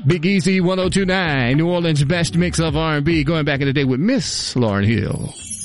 Big Easy 102.9, New Orleans' best mix of R&B, going back in the day with Miss Lauryn Hill.